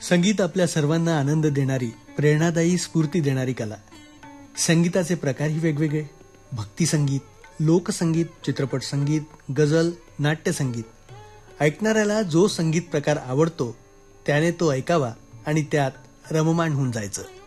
संगीत आपल्या सर्वांना आनंद देणारी, प्रेरणादायी, स्फूर्ती देणारी कला. संगीताचे प्रकारही वेगवेगळे. भक्तिसंगीत, लोकसंगीत, चित्रपट संगीत, गझल, नाट्यसंगीत. ऐकणाऱ्याला जो संगीत प्रकार आवडतो त्याने तो ऐकावा आणि त्यात रममाण होऊन जायचं.